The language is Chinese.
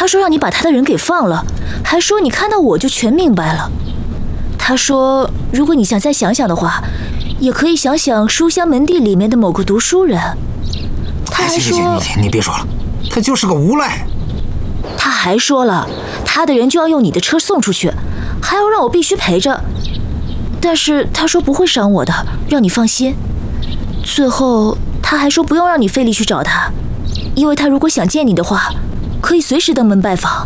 说让你把他的人给放了，还说你看到我就全明白了。他说，如果你想再想想的话，也可以想想书香门第里面的某个读书人。他还说， 行，你别说了，他就是个无赖。 他还说了，他的人就要用你的车送出去，还要让我必须陪着。但是他说不会伤我的，让你放心。最后他还说不用让你费力去找他，因为他如果想见你的话，可以随时登门拜访。